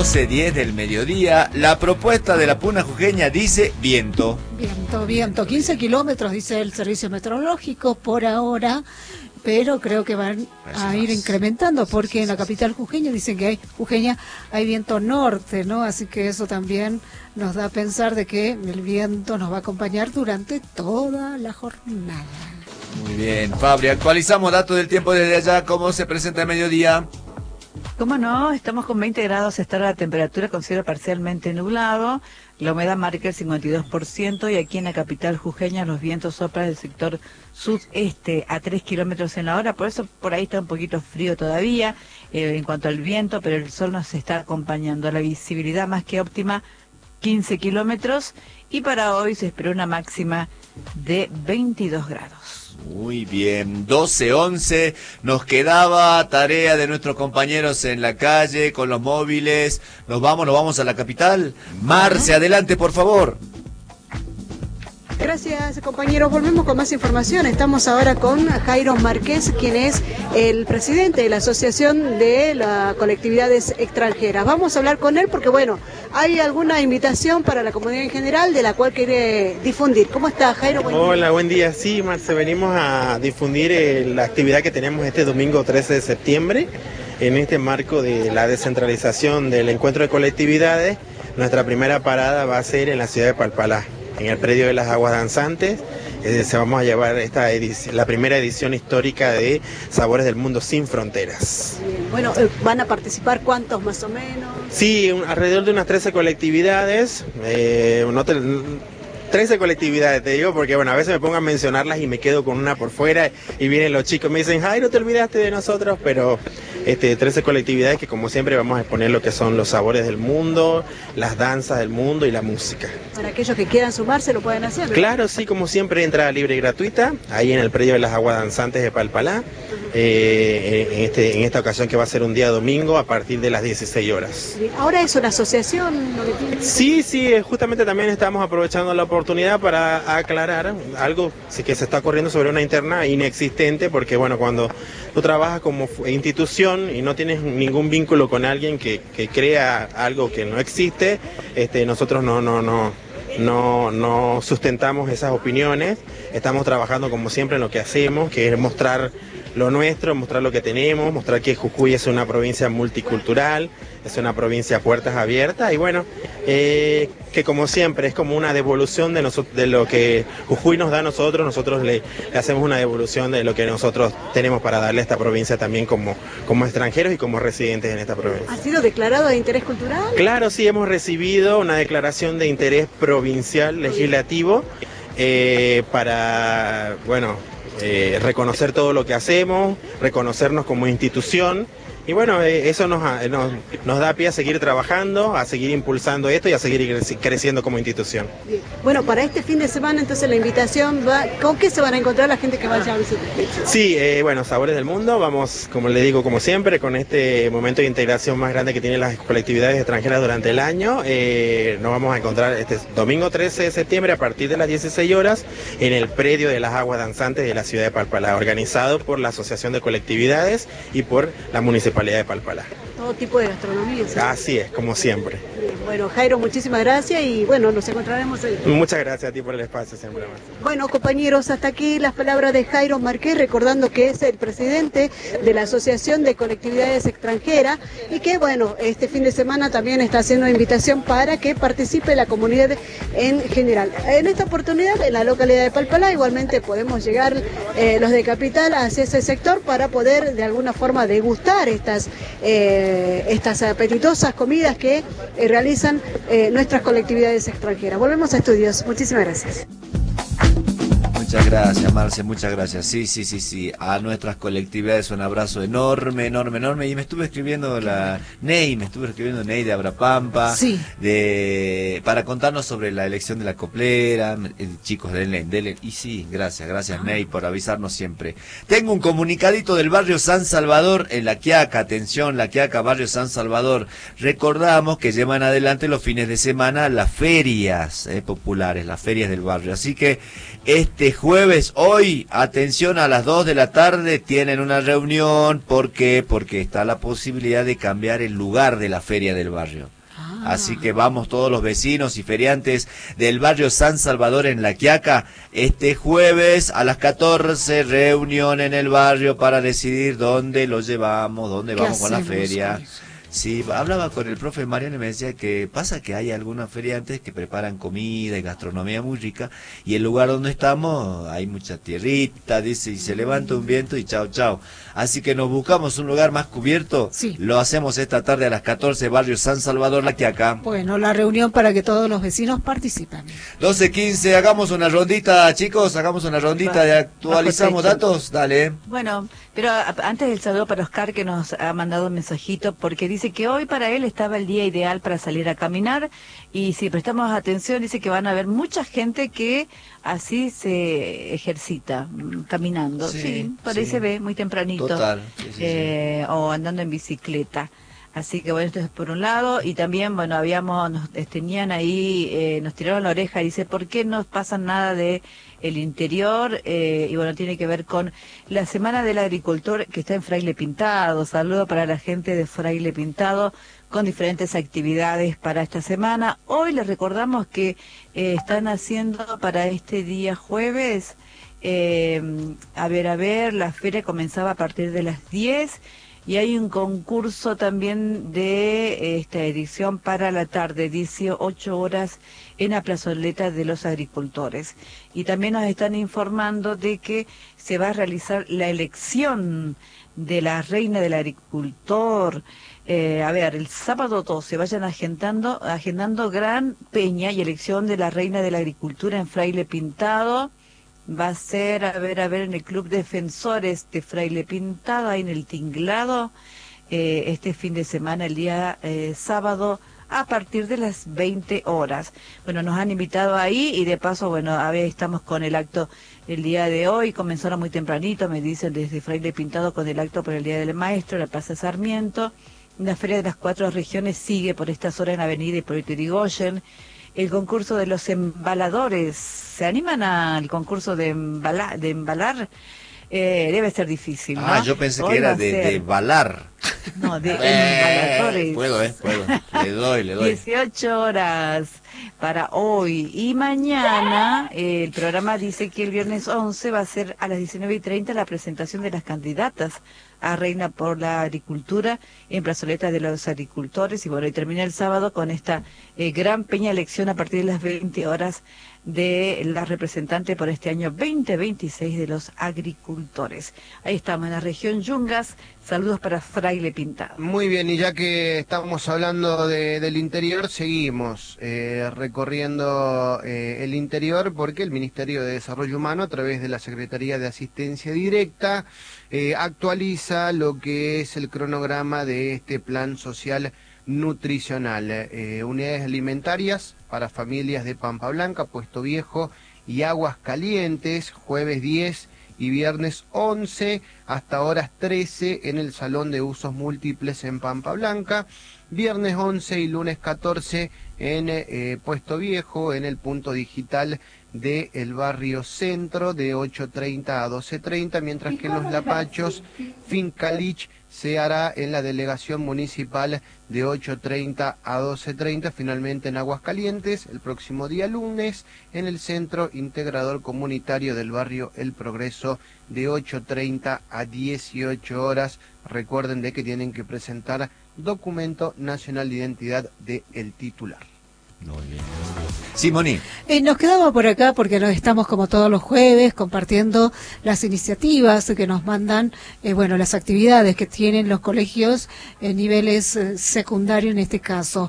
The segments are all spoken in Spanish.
12:10 del mediodía. La propuesta de la Puna Jujeña dice viento. Viento. 15 kilómetros, dice el servicio meteorológico por ahora, pero creo que van a ir incrementando, porque en la capital jujeña dicen que hay viento norte, ¿no? Así que eso también nos da a pensar de que el viento nos va a acompañar durante toda la jornada. Muy bien, Fabri, actualizamos datos del tiempo desde allá. ¿Cómo se presenta el mediodía? ¿Cómo no? Estamos con 20 grados, está la temperatura con cielo parcialmente nublado, la humedad marca el 52% y aquí en la capital jujeña los vientos soplan del sector sudeste a 3 kilómetros en la hora, por eso por ahí está un poquito frío todavía en cuanto al viento, pero el sol nos está acompañando. La visibilidad más que óptima, 15 kilómetros, y para hoy se espera una máxima de 22 grados. Muy bien, 12:11, nos quedaba tarea de nuestros compañeros en la calle, con los móviles. Nos vamos a la capital. Marce, adelante, por favor. Gracias, compañeros. Volvemos con más información. Estamos ahora con Jairo Márquez, quien es el presidente de la Asociación de las Colectividades Extranjeras. Vamos a hablar con él porque, bueno, hay alguna invitación para la comunidad en general de la cual quiere difundir. ¿Cómo está, Jairo? Hola, buen día. Sí, Marce, venimos a difundir la actividad que tenemos este domingo 13 de septiembre. En este marco de la descentralización del encuentro de colectividades, nuestra primera parada va a ser en la ciudad de Palpalá, en el predio de las Aguas Danzantes. Se vamos a llevar la primera edición histórica de Sabores del Mundo Sin Fronteras. Bueno, ¿van a participar cuántos más o menos? Sí, alrededor de unas 13 colectividades. 13 colectividades, te digo, porque bueno, a veces me pongo a mencionarlas y me quedo con una por fuera y vienen los chicos y me dicen, Jairo, te olvidaste de nosotros, pero 13 colectividades que como siempre vamos a exponer lo que son los sabores del mundo, las danzas del mundo y la música. Para aquellos que quieran sumarse lo pueden hacer, ¿no? Claro, sí, como siempre, entrada libre y gratuita, ahí en el predio de las Aguas Danzantes de Palpalá, en esta ocasión que va a ser un día domingo a partir de las 16 horas. ¿Ahora es una asociación? Sí, justamente también estamos aprovechando la oportunidad para aclarar algo que se está corriendo sobre una interna inexistente, porque bueno, cuando tú trabajas como institución y no tienes ningún vínculo con alguien que crea algo que no existe, nosotros no sustentamos esas opiniones. Estamos trabajando como siempre en lo que hacemos, que es mostrar lo nuestro, mostrar lo que tenemos, mostrar que Jujuy es una provincia multicultural, es una provincia a puertas abiertas y bueno, que como siempre es como una devolución de lo que Jujuy nos da a nosotros. Nosotros le hacemos una devolución de lo que nosotros tenemos para darle a esta provincia también como extranjeros y como residentes en esta provincia. ¿Ha sido declarado de interés cultural? Claro, sí, hemos recibido una declaración de interés provincial legislativo para, bueno, reconocer todo lo que hacemos, reconocernos como institución. Y bueno, eso nos da pie a seguir trabajando, a seguir impulsando esto y a seguir creciendo como institución. Bien. Bueno, para este fin de semana entonces la invitación va, ¿con qué se van a encontrar la gente que vaya a visitar? Sí, bueno, Sabores del Mundo, vamos, como le digo, como siempre, con este momento de integración más grande que tienen las colectividades extranjeras durante el año. Nos vamos a encontrar este domingo 13 de septiembre a partir de las 16 horas en el predio de las Aguas Danzantes de la ciudad de Palpalá, organizado por la Asociación de Colectividades y por la Municipalidad de Palpalá. Todo tipo de gastronomía, ¿sí? Así es, como siempre. Bueno, Jairo, muchísimas gracias y bueno, nos encontraremos ahí. Muchas gracias a ti por el espacio siempre. Bueno, compañeros, hasta aquí las palabras de Jairo Márquez, recordando que es el presidente de la Asociación de Colectividades Extranjeras y que, bueno, este fin de semana también está haciendo una invitación para que participe la comunidad en general. En esta oportunidad, en la localidad de Palpalá, igualmente podemos llegar los de Capital hacia ese sector para poder de alguna forma degustar estas apetitosas comidas que realizan nuestras colectividades extranjeras. Volvemos a estudios. Muchísimas gracias. Muchas gracias, Marce, muchas gracias. Sí. A nuestras colectividades un abrazo enorme. Y me estuve escribiendo Ney de Abrapampa, sí, para contarnos sobre la elección de la coplera. Chicos, denle. Y sí, gracias Ney por avisarnos siempre. Tengo un comunicadito del barrio San Salvador en La Quiaca. Atención, La Quiaca, barrio San Salvador. Recordamos que llevan adelante los fines de semana las ferias populares, las ferias del barrio. Así que este jueves, hoy, atención, a las 2 de la tarde tienen una reunión. ¿Por qué? Porque está la posibilidad de cambiar el lugar de la feria del barrio. Así que vamos todos los vecinos y feriantes del barrio San Salvador en La Quiaca, este jueves a las 14, reunión en el barrio para decidir dónde lo llevamos, dónde vamos con la feria. Sí, hablaba con el profe Mariano y me decía que pasa que hay algunos feriantes que preparan comida y gastronomía muy rica, y el lugar donde estamos hay mucha tierrita, dice, y se levanta un viento y chao, chao. Así que nos buscamos un lugar más cubierto. Sí. Lo hacemos esta tarde a las 14, barrio San Salvador, La Quiaca. Bueno, la reunión para que todos los vecinos participen. 12:15, hagamos una rondita, chicos, hagamos una rondita de actualizamos datos, dale. Bueno, pero antes del saludo para Oscar, que nos ha mandado un mensajito, porque dice que hoy para él estaba el día ideal para salir a caminar, y si prestamos atención dice que van a haber mucha gente que así se ejercita, caminando, sí, por ahí se ve muy tempranito. Total, sí. O andando en bicicleta. Así que bueno, esto es por un lado, y también, bueno, nos tenían ahí, nos tiraron la oreja, y dice, ¿por qué no pasa nada de el interior? Y bueno, tiene que ver con la Semana del Agricultor que está en Fraile Pintado. Saludo para la gente de Fraile Pintado, con diferentes actividades para esta semana. Hoy les recordamos que están haciendo para este día jueves, a ver, la feria comenzaba a partir de las 10, y hay un concurso también de esta edición para la tarde, 18 horas en la plazoleta de los agricultores. Y también nos están informando de que se va a realizar la elección de la reina del agricultor. El sábado 12 vayan agendando gran peña y elección de la reina de la agricultura en Fraile Pintado. Va a ser, en el Club Defensores de Fraile Pintado, ahí en el Tinglado, este fin de semana, el día sábado, a partir de las 20 horas. Bueno, nos han invitado ahí, y de paso, bueno, estamos con el acto el día de hoy. Comenzaron muy tempranito, me dicen, desde Fraile Pintado, con el acto por el Día del Maestro, la Plaza Sarmiento. La Feria de las 4 Regiones sigue por estas horas en Avenida Hipólito Yrigoyen. El concurso de los embaladores, ¿se animan al concurso de embalar? Debe ser difícil, ¿no? Yo pensé que era de balar. No, de embaladores. Puedo. Le doy. 18 horas para hoy. Y mañana, el programa dice que el viernes 11 va a ser a las 19:30 la presentación de las candidatas a Reina por la Agricultura en plazoleta de los agricultores. Y bueno, y termina el sábado con esta gran peña elección a partir de las 20 horas de la representante por este año 2026 de los agricultores. Ahí estamos en la región Yungas. Saludos para Fraile Pintado. Muy bien, y ya que estamos hablando del interior, seguimos recorriendo el interior, porque el Ministerio de Desarrollo Humano, a través de la Secretaría de Asistencia Directa, actualiza lo que es el cronograma de este plan social nutricional. Unidades alimentarias para familias de Pampa Blanca, Puesto Viejo y Aguas Calientes, jueves 10 y viernes 11 hasta horas 13 en el Salón de Usos Múltiples en Pampa Blanca, viernes 11 y lunes 14 en Puesto Viejo, en el punto digital del barrio Centro, de 8:30 a 12:30, mientras que en Los Lapachos, Fincalich, se hará en la delegación municipal de 8:30 a 12:30, finalmente en Aguascalientes, el próximo día lunes, en el Centro Integrador Comunitario del barrio El Progreso, de 8:30 a 18 horas. Recuerden de que tienen que presentar documento nacional de identidad del titular. Muy bien. Simoni. Nos quedamos por acá porque nos estamos, como todos los jueves, compartiendo las iniciativas que nos mandan, las actividades que tienen los colegios en niveles secundarios en este caso.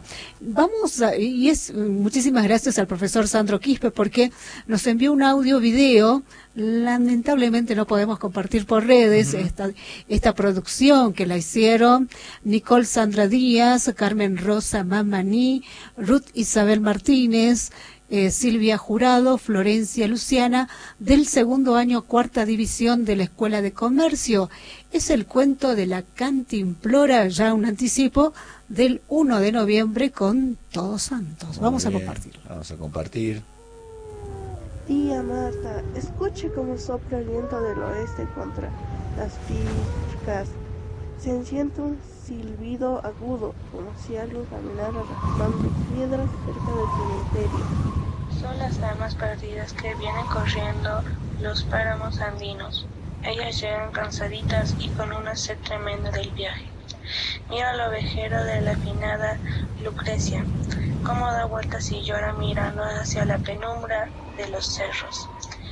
Muchísimas gracias al profesor Sandro Quispe, porque nos envió un audio video. Lamentablemente no podemos compartir por redes esta producción que la hicieron Nicole Sandra Díaz, Carmen Rosa Mamani, Ruth Isabel Martínez, Silvia Jurado, Florencia Luciana, del segundo año, 4ª división de la Escuela de Comercio. Es el cuento de la Cantimplora, ya un anticipo del 1 de noviembre con Todos Santos. Vamos a compartir. Vamos a compartir. Tía Marta, escuche cómo sopla el viento del oeste contra las picas. Se siente un silbido agudo, como si alguien caminara raspando piedras cerca del cementerio. Son las almas perdidas que vienen corriendo los páramos andinos. Ellas llegan cansaditas y con una sed tremenda del viaje. Mira al ovejero de la finada Lucrecia, cómo da vueltas y llora mirando hacia la penumbra de los cerros.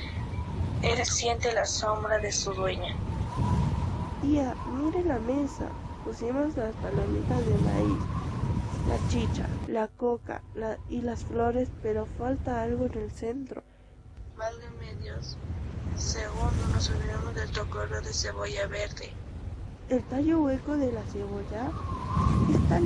Él siente la sombra de su dueña. Tía, mire la mesa. Pusimos las palomitas de maíz, la chicha, la coca y las flores, pero falta algo en el centro. Válgame Dios. Segundo nos olvidamos del tocorro de cebolla verde. El tallo hueco de la cebolla es tan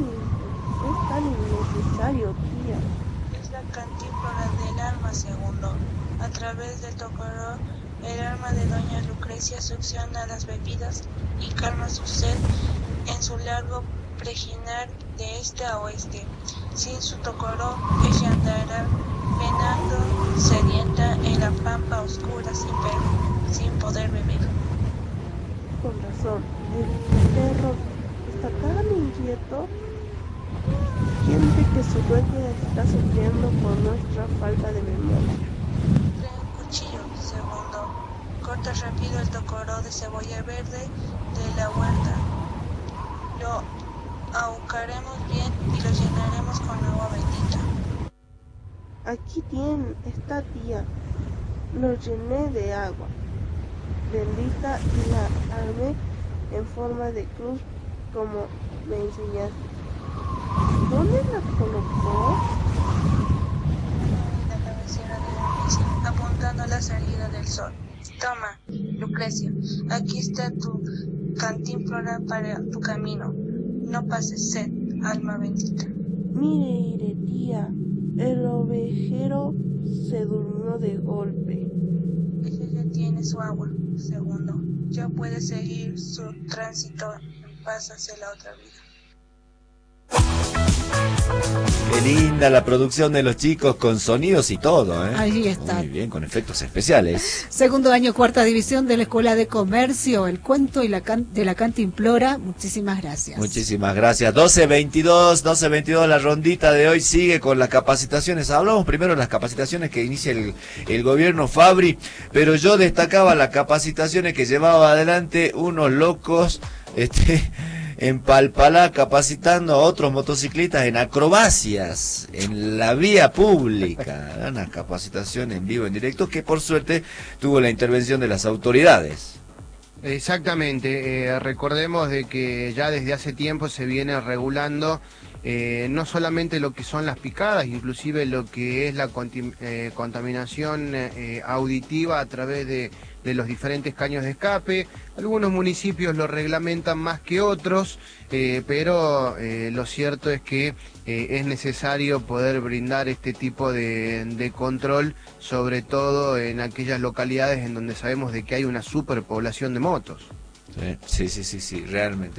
innecesario, tía. Es la cantímpora del alma, segundo. A través del tocorro, el alma de doña Lucrecia succiona las bebidas y calma su sed en su largo preginar de este a oeste. Sin su tocoró, ella andará penando sedienta en la pampa oscura sin poder beber. Con razón, el perro está tan inquieto. Siente que su dueña está sufriendo por nuestra falta de memoria. Trae un cuchillo, segundo. Corta rápido el tocoró de cebolla verde de la huerta. Lo ahucaremos bien y lo llenaremos con agua bendita. Aquí tiene esta tía. Lo llené de agua bendita y la armé en forma de cruz como me enseñaste. ¿Dónde la colocó? En la cabecera de la mesa, apuntando a la salida del sol. Toma, Lucrecia, aquí está tu cantímplora para tu camino. No pases sed, alma bendita. Mire, tía, el ovejero se durmió de golpe. Ella ya tiene su agua, segundo. Ya puede seguir su tránsito en paz hacia la otra vida. Qué linda la producción de los chicos con sonidos y todo, ¿eh? Ahí está. Muy bien, con efectos especiales. Segundo año, cuarta división de la Escuela de Comercio, el cuento y de la cantimplora. Muchísimas gracias. Muchísimas gracias. 12:22, la rondita de hoy sigue con las capacitaciones. Hablamos primero de las capacitaciones que inicia el gobierno Fabri, pero yo destacaba las capacitaciones que llevaba adelante unos locos, en Palpalá, capacitando a otros motociclistas en acrobacias en la vía pública. Una capacitación en vivo, en directo, que por suerte tuvo la intervención de las autoridades. Exactamente, recordemos de que ya desde hace tiempo se viene regulando no solamente lo que son las picadas, inclusive lo que es la contaminación auditiva a través de los diferentes caños de escape. Algunos municipios lo reglamentan más que otros, pero lo cierto es que es necesario poder brindar este tipo de control, sobre todo en aquellas localidades en donde sabemos de que hay una superpoblación de motos. Sí, realmente.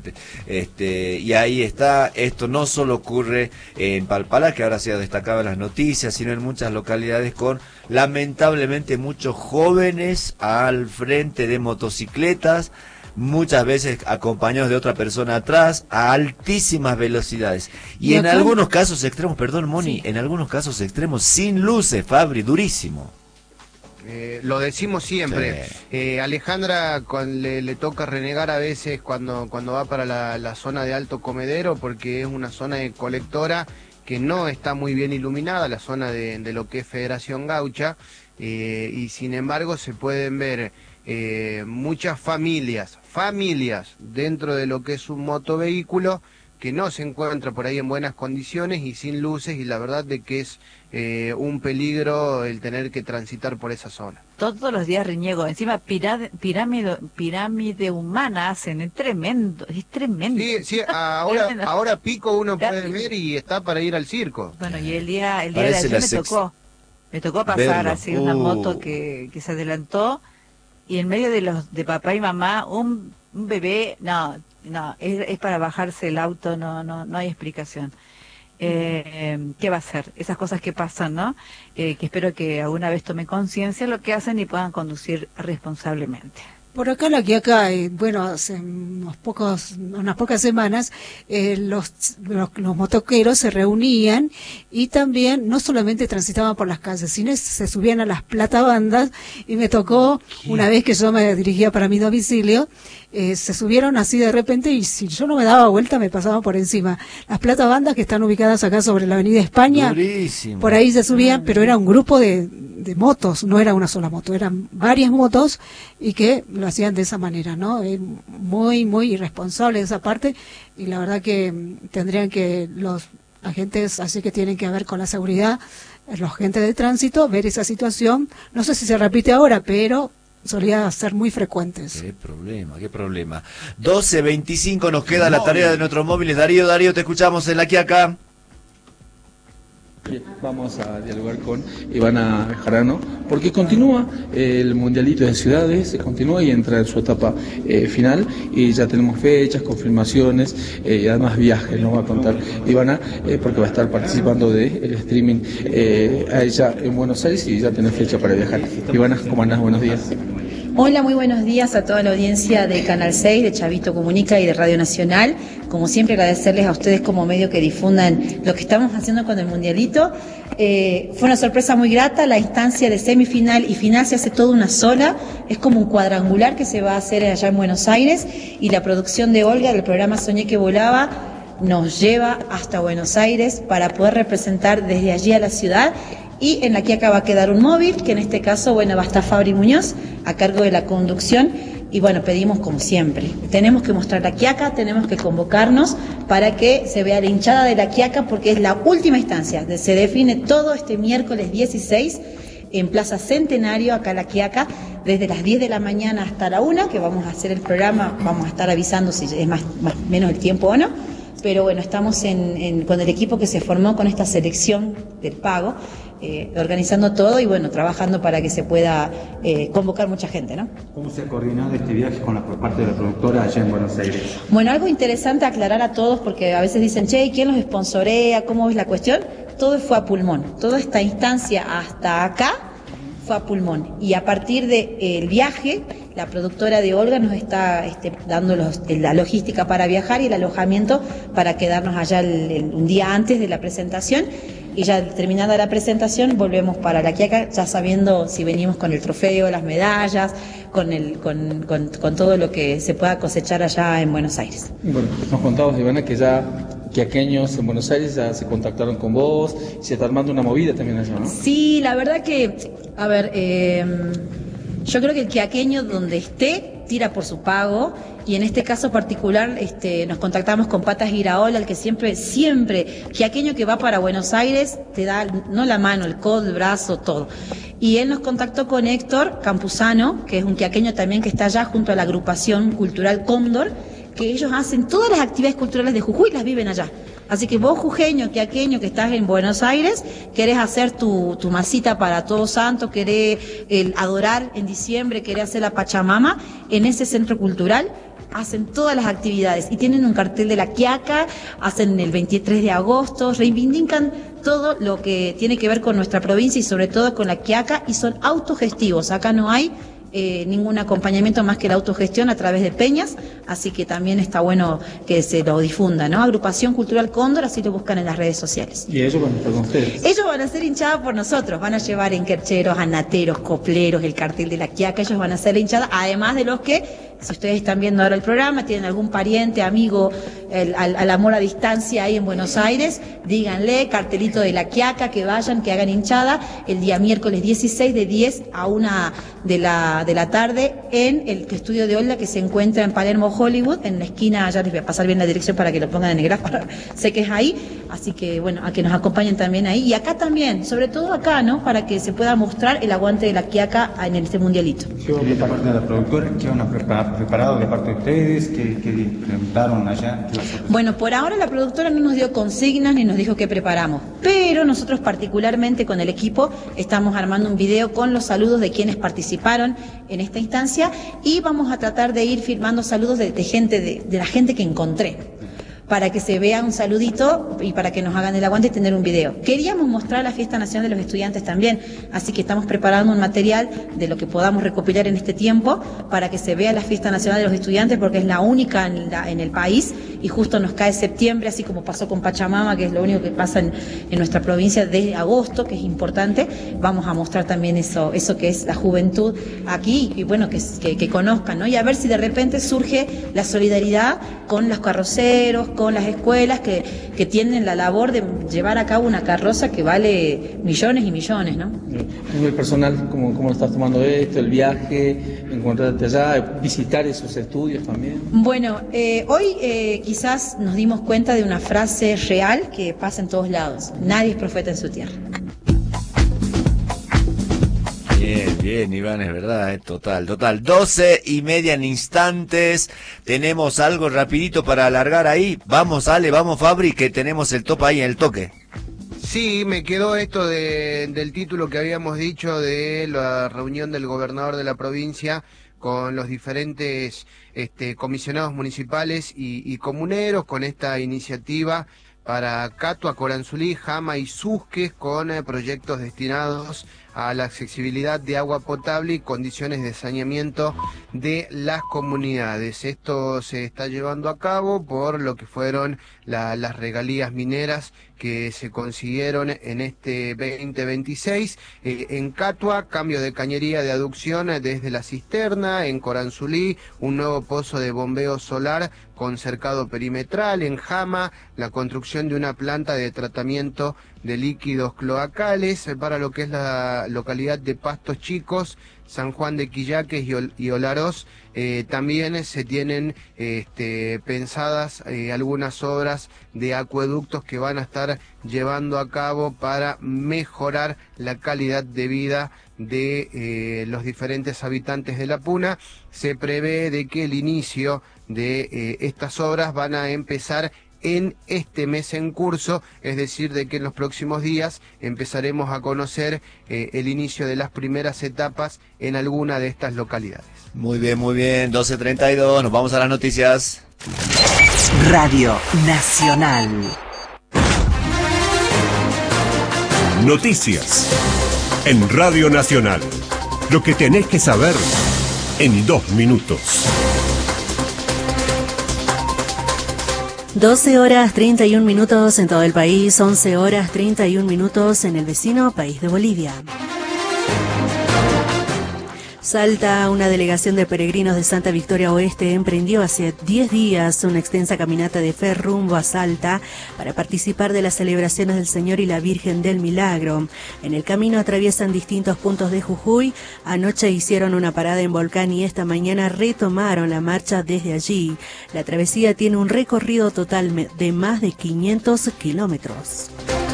Y ahí está, esto no solo ocurre en Palpalá, que ahora se ha destacado en las noticias, sino en muchas localidades con, lamentablemente, muchos jóvenes al frente de motocicletas, muchas veces acompañados de otra persona atrás, a altísimas velocidades. Y en algunos casos extremos, perdón, Moni, en algunos casos extremos, sin luces, Fabri, durísimo. Lo decimos siempre. Sí. Alejandra le toca renegar a veces cuando va para la zona de Alto Comedero, porque es una zona de colectora que no está muy bien iluminada, la zona de lo que es Federación Gaucha, y sin embargo se pueden ver muchas familias dentro de lo que es un motovehículo que no se encuentra por ahí en buenas condiciones y sin luces, y la verdad de que es un peligro el tener que transitar por esa zona. Todos los días reniego, encima pirámide humana hacen, es tremendo. Sí, ahora Pico uno puede ver y está para ir al circo. Bueno, y el día de ayer me tocó pasar así una moto que se adelantó, y en medio de papá y mamá, un bebé, no, es para bajarse el auto, no hay explicación. ¿qué va a hacer? Esas cosas que pasan, ¿no? Que espero que alguna vez tomen conciencia de lo que hacen y puedan conducir responsablemente. Por acá la Quiaca, bueno, hace unas pocas semanas, los motoqueros se reunían y también no solamente transitaban por las calles, sino se subían a las platabandas, y me tocó una vez que yo me dirigía para mi domicilio, se subieron así de repente y si yo no me daba vuelta me pasaban por encima. Las platabandas que están ubicadas acá sobre la Avenida España, durísimo, por ahí se subían, pero era un grupo de motos, no era una sola moto, eran varias motos y que lo hacían de esa manera, ¿no? Muy, muy irresponsable esa parte, y la verdad que tendrían que los agentes, así que tienen que ver con la seguridad, los agentes de tránsito, ver esa situación. No sé si se repite ahora, pero solía ser muy frecuentes. Qué problema. 12:25 nos queda la tarea de nuestros móviles. Darío, te escuchamos en La Quiaca. Bien, vamos a dialogar con Ivana Bejarano, porque continúa el mundialito de ciudades, se continúa y entra en su etapa final, y ya tenemos fechas, confirmaciones y además viajes, nos va a contar Ivana, porque va a estar participando del streaming a ella en Buenos Aires y ya tiene fecha para viajar. Ivana, ¿cómo andás? Buenos días. Hola, muy buenos días a toda la audiencia de Canal 6, de Chavito Comunica y de Radio Nacional. Como siempre, agradecerles a ustedes como medio que difundan lo que estamos haciendo con el Mundialito. Fue una sorpresa muy grata, la instancia de semifinal y final se hace toda una sola, es como un cuadrangular que se va a hacer allá en Buenos Aires, y la producción de Olga del programa Soñé que volaba nos lleva hasta Buenos Aires para poder representar desde allí a la ciudad. Y en La Quiaca va a quedar un móvil, que en este caso, bueno, va a estar Fabri Muñoz a cargo de la conducción. Y bueno, pedimos como siempre, tenemos que mostrar La Quiaca, tenemos que convocarnos para que se vea la hinchada de La Quiaca, porque es la última instancia. Se define todo este miércoles 16 en Plaza Centenario, acá en La Quiaca, desde las 10 de la mañana hasta la 1, que vamos a hacer el programa, vamos a estar avisando si es más menos el tiempo o no. Pero bueno, estamos con el equipo que se formó con esta selección del pago, organizando todo y bueno, trabajando para que se pueda convocar mucha gente, ¿no? ¿Cómo se ha coordinado este viaje por parte de la productora allá en Buenos Aires? Bueno, algo interesante aclarar a todos, porque a veces dicen, che, ¿quién los sponsorea? ¿Cómo es la cuestión? Todo fue a pulmón, toda esta instancia hasta acá fue a pulmón, y a partir del viaje, la productora de Olga nos está dando la logística para viajar y el alojamiento para quedarnos allá un día antes de la presentación, y ya terminada la presentación volvemos para La Quiaca, ya sabiendo si venimos con el trofeo, las medallas, con todo lo que se pueda cosechar allá en Buenos Aires. Bueno, nos contabas, Ivana, que ya quiaqueños en Buenos Aires ya se contactaron con vos, se está armando una movida también allá, ¿no? Sí, la verdad que, a ver, yo creo que el quiaqueño donde esté tira por su pago, y en este caso particular nos contactamos con Patas Iraola, el que siempre, quiaqueño que va para Buenos Aires te da no la mano, el codo, el brazo, todo. Y él nos contactó con Héctor Campuzano, que es un quiaqueño también que está allá junto a la agrupación cultural Cóndor, que ellos hacen todas las actividades culturales de Jujuy, las viven allá. Así que vos, jujeño, quiaqueño, que estás en Buenos Aires, querés hacer tu masita para Todos Santos, querés adorar en diciembre, querés hacer la Pachamama, en ese centro cultural hacen todas las actividades y tienen un cartel de La Quiaca, hacen el 23 de agosto, reivindican todo lo que tiene que ver con nuestra provincia y sobre todo con La Quiaca, y son autogestivos. Acá no hay ningún acompañamiento más que la autogestión a través de peñas, así que también está bueno que se lo difunda, ¿no? Agrupación Cultural Cóndor, así lo buscan en las redes sociales. ¿Y ellos van a estar con ustedes? Ellos van a ser hinchadas por nosotros, van a llevar enquercheros, anateros, copleros, el cartel de La Quiaca, ellos van a ser la hinchada, además de los que, si ustedes están viendo ahora el programa, tienen algún pariente, amigo, al amor a distancia ahí en Buenos Aires, díganle, cartelito de La Quiaca, que vayan, que hagan hinchada el día miércoles 16 de 10 a 1 de la tarde en el estudio de Olga, que se encuentra en Palermo, Hollywood, en la esquina, ya les voy a pasar bien la dirección para que lo pongan en el gráfico, sé que es ahí, así que bueno, a que nos acompañen también ahí, y acá también, sobre todo acá, ¿no? Para que se pueda mostrar el aguante de La Quiaca en este mundialito. ¿Qué va a preparar parte de la productora? ¿Qué van a preparado de parte de ustedes? ¿Qué preguntaron allá? Bueno, por ahora la productora no nos dio consignas ni nos dijo qué preparamos, pero nosotros particularmente con el equipo estamos armando un video con los saludos de quienes participaron en esta instancia, y vamos a tratar de ir filmando saludos de gente, de la gente que encontré. para que se vea un saludito y para que nos hagan el aguante y tener un video. Queríamos mostrar la Fiesta Nacional de los Estudiantes también, así que estamos preparando un material de lo que podamos recopilar en este tiempo para que se vea la Fiesta Nacional de los Estudiantes, porque es la única en el país y justo nos cae septiembre, así como pasó con Pachamama, que es lo único que pasa en nuestra provincia de agosto, que es importante. Vamos a mostrar también eso que es la juventud aquí y bueno, que conozcan, ¿no? Y a ver si de repente surge la solidaridad con los carroceros, con las escuelas que tienen la labor de llevar a cabo una carroza que vale millones y millones, ¿no? A nivel personal, ¿cómo lo estás tomando esto, el viaje, encontrarte allá, visitar esos estudios también? Bueno, hoy quizás nos dimos cuenta de una frase real que pasa en todos lados: nadie es profeta en su tierra. Bien, Iván, es verdad, total. 12:30 en instantes. Tenemos algo rapidito para alargar ahí. Vamos, Ale, vamos, Fabri, que tenemos el top ahí en el toque. Sí, me quedó esto del título que habíamos dicho de la reunión del gobernador de la provincia con los diferentes comisionados municipales y comuneros, con esta iniciativa para Catua, Coranzulí, Jama y Susques, con proyectos destinados a la accesibilidad de agua potable y condiciones de saneamiento de las comunidades. Esto se está llevando a cabo por lo que fueron las regalías mineras que se consiguieron en este 2026. En Catua, cambio de cañería de aducción desde la cisterna. En Coranzulí, un nuevo pozo de bombeo solar con cercado perimetral. En Jama, la construcción de una planta de tratamiento de líquidos cloacales. Para lo que es la localidad de Pastos Chicos, San Juan de Quillaques y Olaroz, también se tienen pensadas algunas obras de acueductos que van a estar llevando a cabo para mejorar la calidad de vida de los diferentes habitantes de la Puna. Se prevé de que el inicio de estas obras van a empezar en este mes en curso, es decir, de que en los próximos días empezaremos a conocer el inicio de las primeras etapas en alguna de estas localidades. Muy bien, 12:32, nos vamos a las noticias. Radio Nacional. Noticias en Radio Nacional. Lo que tenés que saber en 2 minutos. 12:31 en todo el país, 11:31 en el vecino país de Bolivia. Salta, una delegación de peregrinos de Santa Victoria Oeste emprendió hace 10 días una extensa caminata de fe rumbo a Salta para participar de las celebraciones del Señor y la Virgen del Milagro. En el camino atraviesan distintos puntos de Jujuy. Anoche hicieron una parada en Volcán y esta mañana retomaron la marcha desde allí. La travesía tiene un recorrido total de más de 500 kilómetros.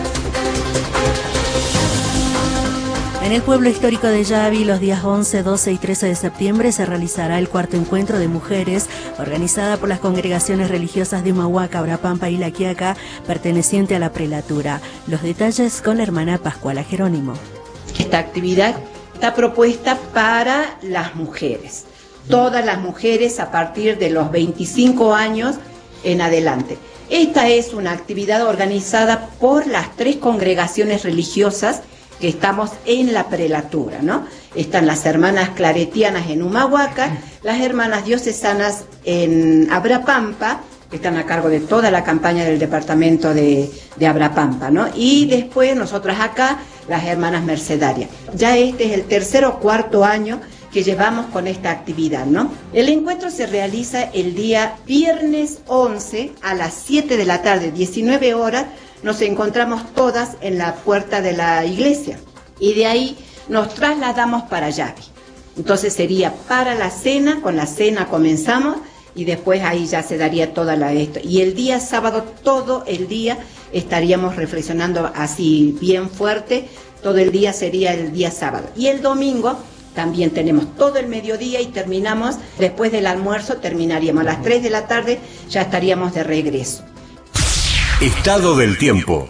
En el pueblo histórico de Yavi, los días 11, 12 y 13 de septiembre se realizará el cuarto encuentro de mujeres organizada por las congregaciones religiosas de Humahuaca, Abrapampa y La Quiaca, perteneciente a la prelatura. Los detalles con la hermana Pascuala Jerónimo. Esta actividad está propuesta para las mujeres, todas las mujeres a partir de los 25 años en adelante. Esta es una actividad organizada por las 3 congregaciones religiosas que estamos en la prelatura, ¿no? Están las hermanas claretianas en Humahuaca, las hermanas diocesanas en Abrapampa, que están a cargo de toda la campaña del departamento de Abrapampa, ¿no? Y después nosotras acá, las hermanas mercedarias. Ya este es el 3er o 4º año que llevamos con esta actividad, ¿no? El encuentro se realiza el día viernes 11 a las 7 de la tarde, 19 horas, nos encontramos todas en la puerta de la iglesia y de ahí nos trasladamos para Yavi. Entonces sería para la cena, con la cena comenzamos y después ahí ya se daría toda esto. Y el día sábado, todo el día, estaríamos reflexionando así bien fuerte, todo el día sería el día sábado. Y el domingo también tenemos todo el mediodía y terminamos, después del almuerzo terminaríamos a las 3 de la tarde, ya estaríamos de regreso. Estado del tiempo.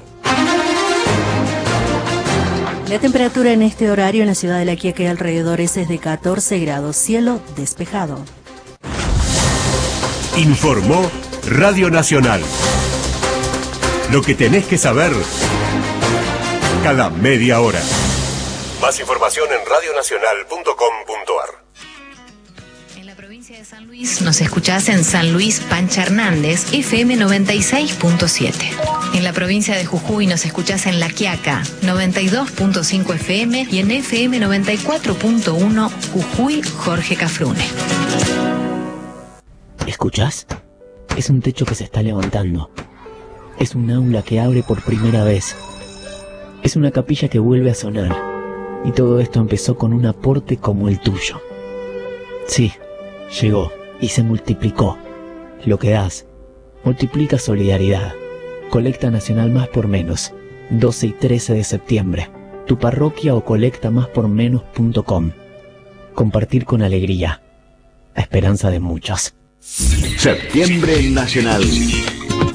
La temperatura en este horario en la ciudad de La Quiaca y alrededores es de 14 grados, cielo despejado. Informó Radio Nacional. Lo que tenés que saber cada media hora. Más información en radionacional.com.ar. En la provincia de San Luis nos escuchás en San Luis Pancha Hernández, FM 96.7. En la provincia de Jujuy nos escuchás en La Quiaca, 92.5 FM y en FM 94.1 Jujuy, Jorge Cafrune. ¿Escuchás? Es un techo que se está levantando. Es un aula que abre por primera vez. Es una capilla que vuelve a sonar. Y todo esto empezó con un aporte como el tuyo. Sí, llegó y se multiplicó. Lo que das multiplica solidaridad. Colecta Nacional Más por Menos, 12 y 13 de septiembre. Tu parroquia o colectamáspormenos.com. Compartir con alegría. A esperanza de muchos. Septiembre Nacional.